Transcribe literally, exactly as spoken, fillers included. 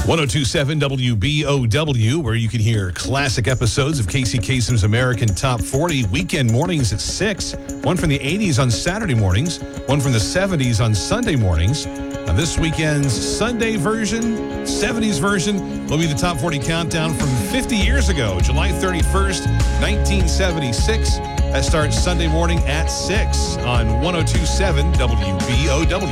ten twenty-seven W B O W, where you can hear classic episodes of Casey Kasem's American Top forty, weekend mornings at six, one from the eighties on Saturday mornings, one from the seventies on Sunday mornings. Now, this weekend's Sunday version, seventies version, will be the Top forty countdown from fifty years ago, July thirty-first, nineteen seventy-six. That starts Sunday morning at six on ten twenty-seven W B O W.